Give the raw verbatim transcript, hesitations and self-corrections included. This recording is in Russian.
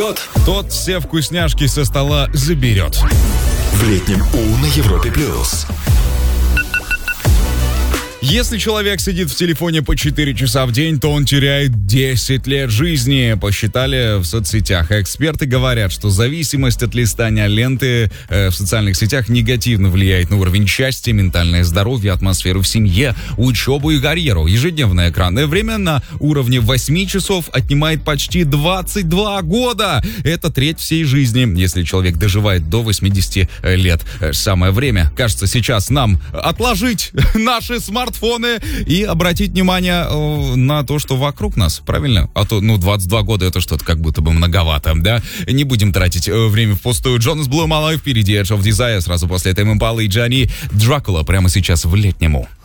Тот, тот все вкусняшки со стола заберет. В летнем У на Европе плюс. Если человек сидит в телефоне по четыре часа в день, то он теряет десять лет жизни, посчитали в соцсетях. Эксперты говорят, что зависимость от листания ленты э, в социальных сетях негативно влияет на уровень счастья, ментальное здоровье, атмосферу в семье, учебу и карьеру. Ежедневное экранное время на уровне восемь часов отнимает почти двадцать два года. Это треть всей жизни, если человек доживает до восьмидесяти лет. Самое время, кажется, сейчас нам отложить наши смартфоны и обратить внимание э, на то, что вокруг нас, правильно? А то, ну, двадцать два года это что-то как будто бы многовато, да? Не будем тратить э, время впустую. Jonas Blue, Малай впереди, Edge of Desire, сразу после этого Импала и Джани Дракула прямо сейчас в летнему.